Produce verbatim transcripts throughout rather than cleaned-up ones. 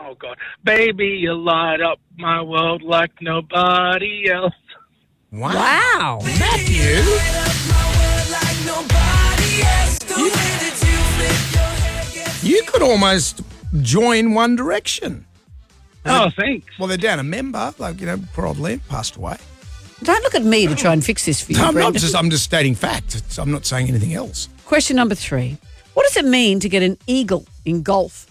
Oh, God. Baby, you light up my world like nobody else. Wow. Wow. Matthew. You, you could almost join One Direction. Oh, thanks. Well, they're down a member. Like, you know, poor old Liam passed away. Don't look at me to try and fix this for you, No, I'm, not Brendan. just, I'm just stating fact. It's, I'm not saying anything else. Question number three. What does it mean to get an eagle in golf?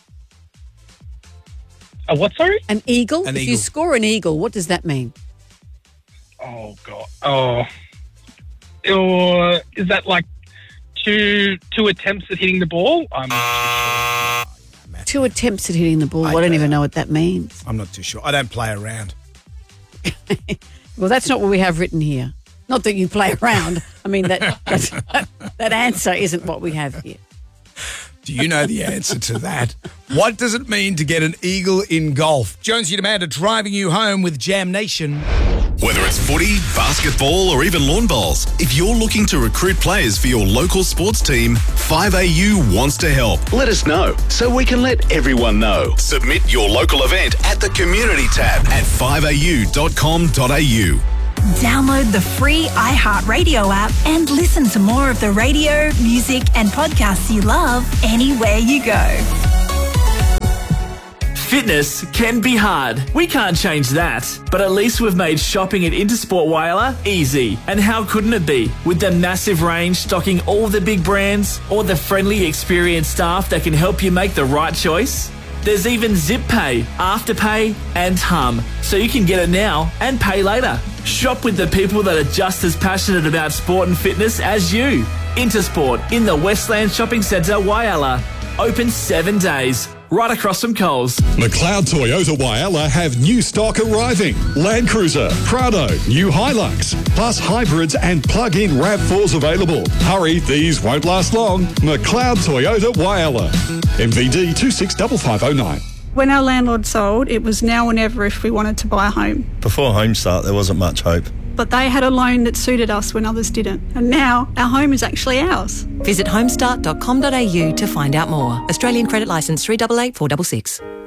A what, sorry? An eagle? An if eagle. you score an eagle, what does that mean? Oh, God. Oh. Or is that like two two attempts at hitting the ball? I'm Two attempts at hitting the ball. I, I don't don't- even know what that means. I'm not too sure. I don't play around. Well, that's not what we have written here. Not that you play around. I mean, that that, that answer isn't what we have here. Do you know the answer to that? What does it mean to get an eagle in golf? Jonesy and Amanda driving you home with Jam Nation. Whether it's footy, basketball, or even lawn bowls, if you're looking to recruit players for your local sports team, five A U wants to help. Let us know so we can let everyone know. Submit your local event at the community tab at five a u dot com dot a u. Download the free iHeartRadio app and listen to more of the radio, music, and podcasts you love anywhere you go. Fitness can be hard. We can't change that. But at least we've made shopping at Intersport Whyalla easy. And how couldn't it be? With the massive range stocking all the big brands, or the friendly, experienced staff that can help you make the right choice. There's even Zip Pay, Afterpay, and Hum, so you can get it now and pay later. Shop with the people that are just as passionate about sport and fitness as you. Intersport in the Westland Shopping Centre, Whyalla. Open seven days, right across from Coles. McLeod Toyota Whyalla have new stock arriving. Land Cruiser, Prado, new Hilux, plus hybrids and plug-in RAV fours available. Hurry, these won't last long. McLeod Toyota Whyalla. M V D two six five five oh nine. When our landlord sold, it was now or never if we wanted to buy a home. Before Home Start, there wasn't much hope. But they had a loan that suited us when others didn't. And now our home is actually ours. Visit homestart dot com dot a u to find out more. Australian credit licence three eight eight four six six.